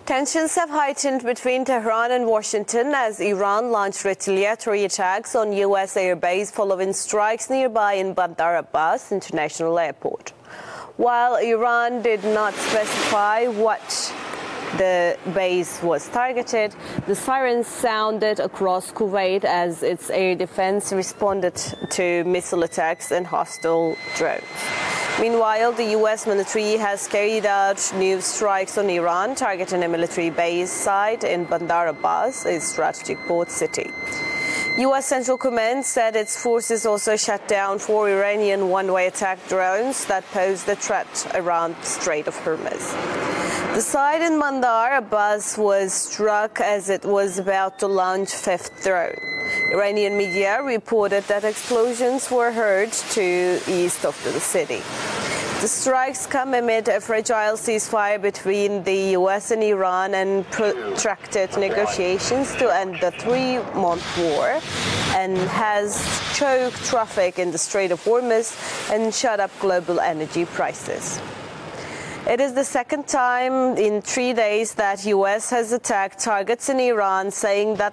Tensions have heightened between Tehran and Washington as Iran launched retaliatory attacks on U.S. airbase following strikes nearby in Bandar Abbas International Airport. While Iran did not specify what the base was targeted, the sirens sounded across Kuwait as its air defense responded to missile attacks and hostile drones. Meanwhile, the U.S. military has carried out new strikes on Iran, targeting a military base site in Bandar Abbas, a strategic port city. U.S. Central Command said its forces also shut down 4 Iranian one-way attack drones that posed a threat around the Strait of Hormuz. The site in Bandar Abbas was struck as it was about to launch a 5th drone. Iranian media reported that explosions were heard to east of the city. The strikes come amid a fragile ceasefire between the U.S. and Iran and protracted negotiations to end the 3-month war, and has choked traffic in the Strait of Hormuz and shut up global energy prices. It is the second time in 3 days that U.S. has attacked targets in Iran, saying that